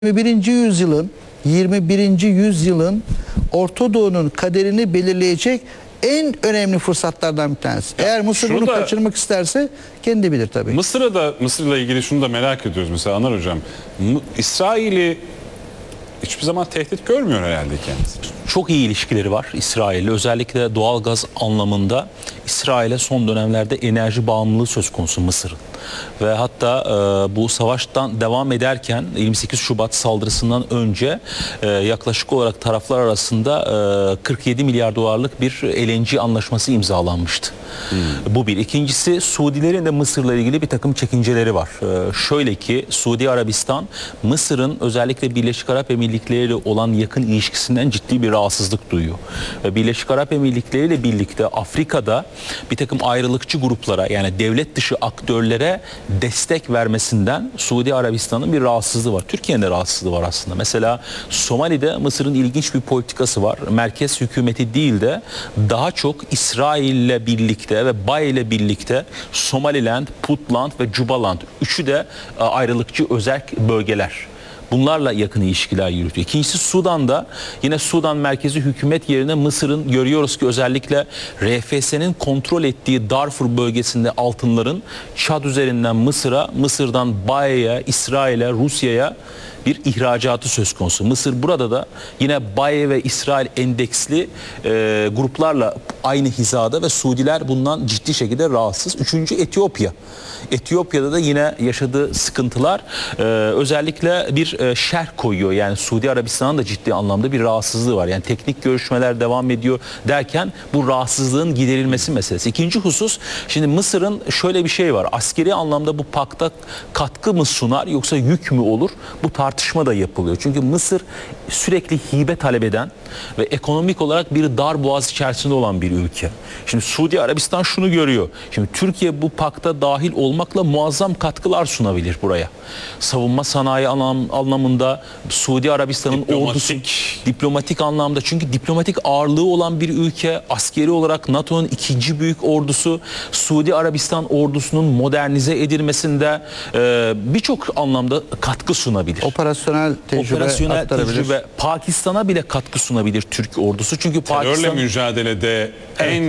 21. yüzyılın Orta Doğu'nun kaderini belirleyecek en önemli fırsatlardan bir tanesi. Eğer Mısır bunu kaçırmak isterse kendi bilir tabii. Mısır'la ilgili şunu da merak ediyoruz mesela Anar Hocam. İsrail'i hiçbir zaman tehdit görmüyor herhalde kendisi. Çok iyi ilişkileri var İsrail'le. Özellikle doğalgaz anlamında İsrail'e son dönemlerde enerji bağımlılığı söz konusu Mısır'ın. Ve hatta bu savaştan devam ederken 28 Şubat saldırısından önce yaklaşık olarak taraflar arasında 47 milyar dolarlık bir LNG anlaşması imzalanmıştı. Bu bir. İkincisi, Suudilerin de Mısır'la ilgili bir takım çekinceleri var. Şöyle ki Suudi Arabistan Mısır'ın özellikle Birleşik Arap Emirlikleri ile olan yakın ilişkisinden ciddi bir rahatsızlık duyuyor. Ve Birleşik Arap Emirlikleri ile birlikte Afrika'da bir takım ayrılıkçı gruplara, yani devlet dışı aktörlere destek vermesinden Suudi Arabistan'ın bir rahatsızlığı var. Türkiye'nin de rahatsızlığı var aslında. Mesela Somali'de Mısır'ın ilginç bir politikası var. Merkez hükümeti değil de daha çok İsrail'le birlikte ve Bay ile birlikte Somaliland, Puntland ve Jubaland, üçü de ayrılıkçı özel bölgeler. Bunlarla yakın ilişkiler yürütüyor. İkincisi, Sudan'da yine Sudan merkezi hükümet yerine Mısır'ın, görüyoruz ki özellikle RFS'nin kontrol ettiği Darfur bölgesinde altınların Çad üzerinden Mısır'a, Mısır'dan Baye'ye, İsrail'e, Rusya'ya bir ihracatı söz konusu. Mısır burada da yine Baye ve İsrail endeksli gruplarla aynı hizada ve Suudiler bundan ciddi şekilde rahatsız. Üçüncü, Etiyopya. Etiyopya'da da yine yaşadığı sıkıntılar özellikle bir şerh koyuyor. Yani Suudi Arabistan'ın da ciddi anlamda bir rahatsızlığı var. Yani teknik görüşmeler devam ediyor derken bu rahatsızlığın giderilmesi meselesi. İkinci husus, şimdi Mısır'ın şöyle bir şey var. Askeri anlamda bu pakta katkı mı sunar yoksa yük mü olur? Bu tartışma da yapılıyor. Çünkü Mısır sürekli hibe talep eden ve ekonomik olarak bir dar boğaz içerisinde olan bir ülke. Şimdi Suudi Arabistan şunu görüyor. Şimdi Türkiye bu pakta dahil olmakla muazzam katkılar sunabilir buraya. Savunma sanayi anlamında Suudi Arabistan'ın ordusu diplomatik anlamda, çünkü diplomatik ağırlığı olan bir ülke, askeri olarak NATO'nun ikinci büyük ordusu, Suudi Arabistan ordusunun modernize edilmesinde birçok anlamda katkı sunabilir. Operasyonel tecrübe, Pakistan'a bile katkı sunabilir Türk ordusu. Çünkü terörle mücadelede en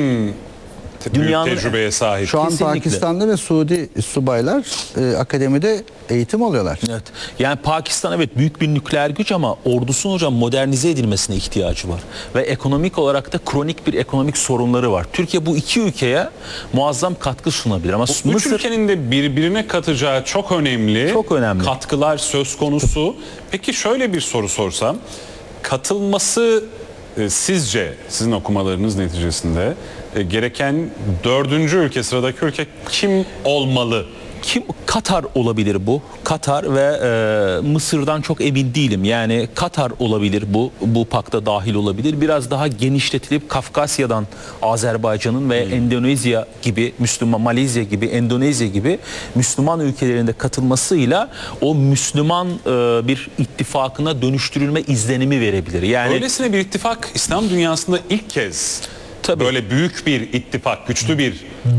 büyük tecrübeye sahip. Şu an Kesinlikle. Pakistanlı ve Suudi subaylar akademide eğitim alıyorlar. Evet. Yani Pakistan evet büyük bir nükleer güç ama ordusunun hocam modernize edilmesine ihtiyacı var. Ve ekonomik olarak da kronik bir ekonomik sorunları var. Türkiye bu iki ülkeye muazzam katkı sunabilir. Ama bu üç ülkenin de birbirine katacağı çok önemli katkılar söz konusu. Peki şöyle bir soru sorsam. Katılması sizce, sizin okumalarınız neticesinde gereken dördüncü ülke, sıradaki ülke kim olmalı? Katar olabilir bu. Katar ve Mısır'dan çok emin değilim. Yani Katar olabilir bu pakta dahil olabilir. Biraz daha genişletilip Kafkasya'dan Azerbaycan'ın ve Endonezya gibi, Malezya gibi, Endonezya gibi Müslüman ülkelerinde katılmasıyla o Müslüman bir ittifakına dönüştürülme izlenimi verebilir. Yani öylesine bir ittifak İslam dünyasında ilk kez böyle büyük bir ittifak, güçlü bir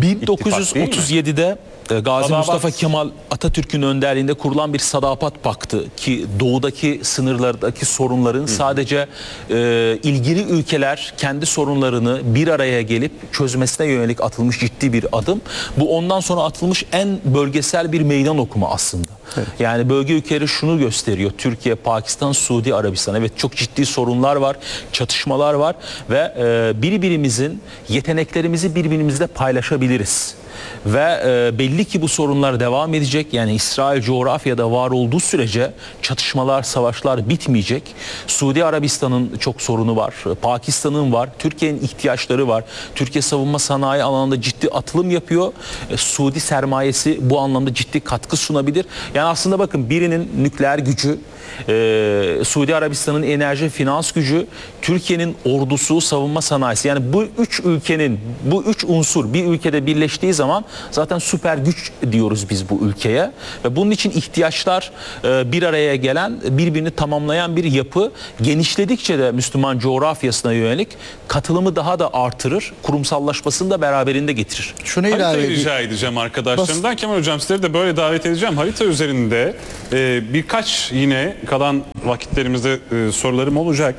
1937'de Gazi Mustafa Kemal Atatürk'ün önderliğinde kurulan bir Sadapat Paktı ki doğudaki sınırlardaki sorunların sadece ilgili ülkeler kendi sorunlarını bir araya gelip çözmesine yönelik atılmış ciddi bir adım. Bu ondan sonra atılmış en bölgesel bir meydan okuma aslında. Evet. Yani bölge ülkeleri şunu gösteriyor. Türkiye, Pakistan, Suudi Arabistan. Evet, çok ciddi sorunlar var, çatışmalar var ve birbirimizin yeteneklerimizi birbirimizle paylaşabiliriz. Ve belli ki bu sorunlar devam edecek. Yani İsrail coğrafyada var olduğu sürece çatışmalar, savaşlar bitmeyecek. Suudi Arabistan'ın çok sorunu var. Pakistan'ın var. Türkiye'nin ihtiyaçları var. Türkiye savunma sanayi alanında ciddi atılım yapıyor. Suudi sermayesi bu anlamda ciddi katkı sunabilir. Yani aslında bakın, birinin nükleer gücü, Suudi Arabistan'ın enerji finans gücü, Türkiye'nin ordusu, savunma sanayisi. Yani bu üç ülkenin, bu üç unsur bir ülkede birleştiği zaman zaman zaten süper güç diyoruz biz bu ülkeye ve bunun için ihtiyaçlar bir araya gelen, birbirini tamamlayan bir yapı. Genişledikçe de Müslüman coğrafyasına yönelik katılımı daha da artırır, kurumsallaşmasını da beraberinde getirir. Şunu ilave Haritayı edeyim. rica edeceğim arkadaşlarımdan. Kemal Hocam sizleri de böyle davet edeceğim. Harita üzerinde birkaç yine kalan vakitlerimizde sorularım olacak.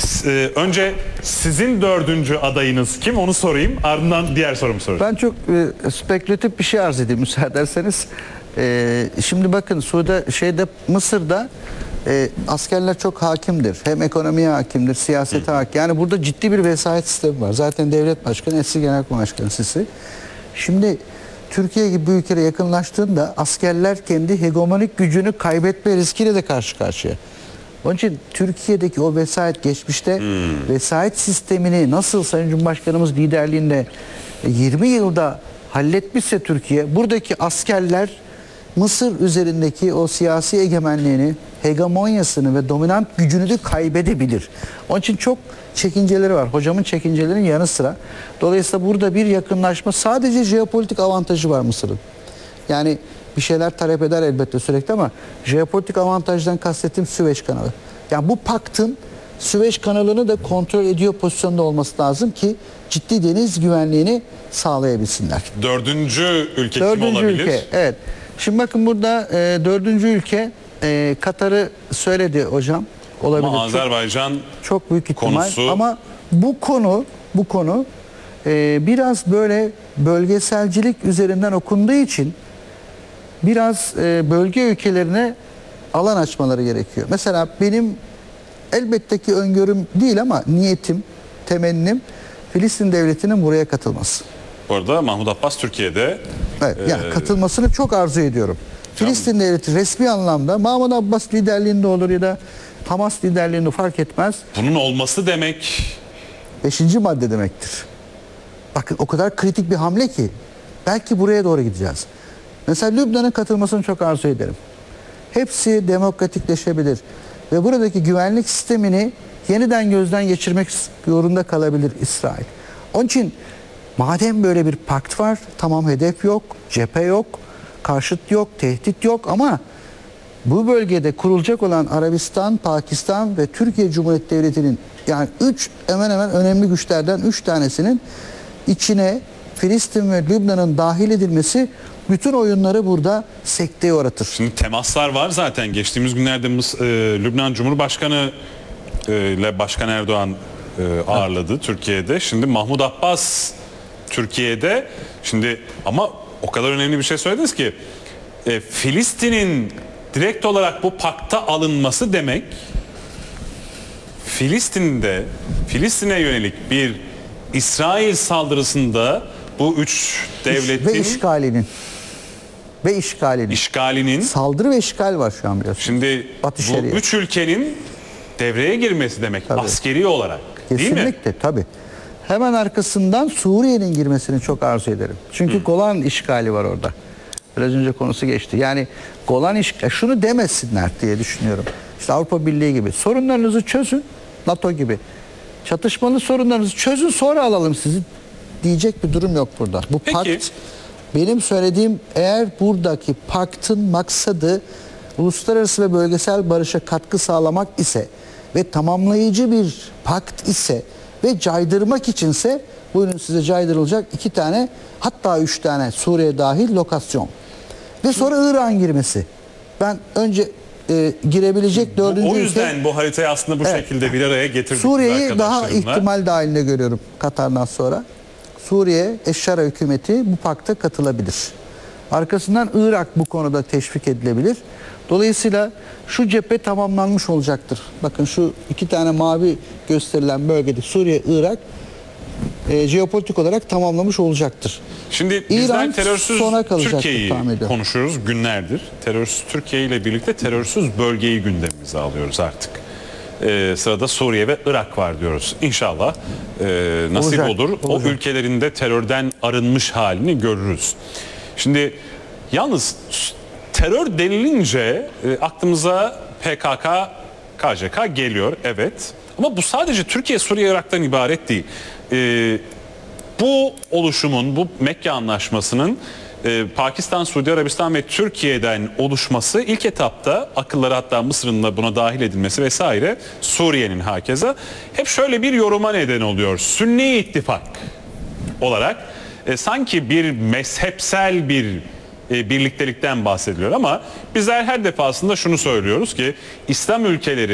Önce sizin 4. adayınız kim onu sorayım. Ardından diğer sorumu soracağım. Ben çok spekülatif bir şey arz edeyim müsaade ederseniz. Şimdi bakın Mısır'da askerler çok hakimdir. Hem ekonomiye hakimdir, siyasete hakim. Yani burada ciddi bir vesayet sistemi var. Zaten devlet başkanı, eski genelkurmay başkanı Sisi. Şimdi Türkiye gibi bir ülkeye yakınlaştığında askerler kendi hegemonik gücünü kaybetme riskiyle de karşı karşıya. Onun için Türkiye'deki o vesayet geçmişte vesayet sistemini nasıl Sayın Cumhurbaşkanımız liderliğinde 20 yılda halletmişse Türkiye, buradaki askerler Mısır üzerindeki o siyasi egemenliğini, hegemonyasını ve dominant gücünü de kaybedebilir. Onun için çok çekinceleri var. Hocamın çekincelerinin yanı sıra. Dolayısıyla burada bir yakınlaşma, sadece jeopolitik avantajı var Mısır'ın. Yani bir şeyler talep eder elbette sürekli ama jeopolitik avantajdan kastettiğim Süveyş kanalı. Yani bu paktın Süveyş kanalını da kontrol ediyor pozisyonda olması lazım ki ciddi deniz güvenliğini sağlayabilsinler. 4. ülke kim Dördüncü olabilir? ülke, evet. Şimdi bakın burada 4. ülke Katar'ı söyledi hocam. Olabilir. Ama Azerbaycan çok büyük ihtimal. konusu... Ama bu konu biraz böyle bölgeselcilik üzerinden okunduğu için biraz bölge ülkelerine alan açmaları gerekiyor. Mesela benim elbette ki öngörüm değil ama niyetim, temennim Filistin devletinin buraya katılması. Bu arada Mahmut Abbas Türkiye'de... Evet, yani katılmasını çok arzu ediyorum. Filistin devleti resmi anlamda Mahmut Abbas liderliğinde olur ya da Hamas liderliğinde fark etmez. Bunun olması demek... 5. madde demektir. Bakın o kadar kritik bir hamle ki belki buraya doğru gideceğiz. Mesela Lübnan'ın katılmasını çok arzu ederim. Hepsi demokratikleşebilir ve buradaki güvenlik sistemini yeniden gözden geçirmek zorunda kalabilir İsrail. Onun için madem böyle bir pakt var, tamam hedef yok, cephe yok, karşıt yok, tehdit yok ama bu bölgede kurulacak olan Arabistan, Pakistan ve Türkiye Cumhuriyeti Devleti'nin yani 3 hemen hemen önemli güçlerden 3 tanesinin içine Filistin ve Lübnan'ın dahil edilmesi bütün oyunları burada sekteye uğratır. Şimdi temaslar var zaten. Geçtiğimiz günlerde Lübnan Cumhurbaşkanı ile Başkan Erdoğan ağırladı Türkiye'de. Şimdi Mahmut Abbas Türkiye'de. Şimdi ama o kadar önemli bir şey söylediniz ki Filistin'in direkt olarak bu pakta alınması demek Filistin'e yönelik bir İsrail saldırısında bu 3 devletin ve işgalinin saldırı ve işgal var şu an biliyorsunuz. Şimdi Batı bu Şeria. 3 ülkenin devreye girmesi demek Tabii. askeri olarak değil mi? Kesinlikle tabii. Hemen arkasından Suriye'nin girmesini çok arzu ederim. Çünkü Golan işgali var orada. Biraz önce konusu geçti. Yani Golan işgali, şunu demesinler diye düşünüyorum. İşte Avrupa Birliği gibi. Sorunlarınızı çözün, NATO gibi. Çatışmalı sorunlarınızı çözün sonra alalım sizi diyecek bir durum yok burada. Bu Peki. pakt, benim söylediğim, eğer buradaki paktın maksadı uluslararası ve bölgesel barışa katkı sağlamak ise ve tamamlayıcı bir pakt ise ve caydırmak içinse buyurun size caydırılacak 2 tane hatta 3 tane Suriye dahil lokasyon. Ve sonra İran girmesi. Ben önce girebilecek 4. ülke... O yüzden bu haritayı aslında bu şekilde bir araya getirdik. Suriye'yi daha ihtimal dahilinde görüyorum Katar'dan sonra. Suriye, Eşşara hükümeti bu pakta katılabilir. Arkasından Irak bu konuda teşvik edilebilir. Dolayısıyla şu cephe tamamlanmış olacaktır. Bakın şu 2 tane mavi gösterilen bölgede Suriye, Irak jeopolitik olarak tamamlamış olacaktır. Şimdi bizler İran terörsüz sona kalacaktır, Türkiye'yi tahmin ediyorum. konuşuyoruz günlerdir. Terörsüz Türkiye ile birlikte terörsüz bölgeyi gündemimize alıyoruz artık. Sırada Suriye ve Irak var diyoruz. İnşallah nasip olur. O ülkelerin de terörden arınmış halini görürüz. Şimdi yalnız terör denilince aklımıza PKK, KCK geliyor. Evet. Ama bu sadece Türkiye, Suriye, Irak'tan ibaret değil. bu oluşumun, bu Mekke Anlaşması'nın Pakistan, Suudi Arabistan ve Türkiye'den oluşması ilk etapta akıllara, hatta Mısır'ın da buna dahil edilmesi vesaire, Suriye'nin hakeza hep şöyle bir yoruma neden oluyor. Sünni ittifak olarak sanki bir mezhepsel bir birliktelikten bahsediliyor ama bizler her defasında şunu söylüyoruz ki İslam ülkeleri